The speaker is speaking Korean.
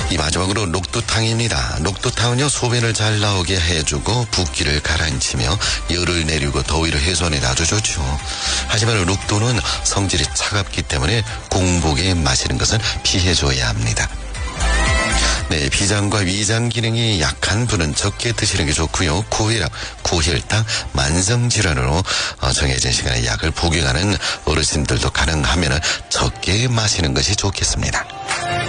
이 마지막으로 녹두탕입니다. 녹두탕은요, 소변을 잘 나오게 해주고 붓기를 가라앉히며 열을 내리고 더위를 해소하는 데 아주 좋죠. 하지만 녹두는 성질이 차갑기 때문에 공복에 마시는 것은 피해줘야 합니다. 네, 비장과 위장 기능이 약한 분은 적게 드시는 게 좋고요. 고혈압, 고혈당, 만성질환으로 정해진 시간에 약을 복용하는 어르신들도 가능하면 적게 마시는 것이 좋겠습니다.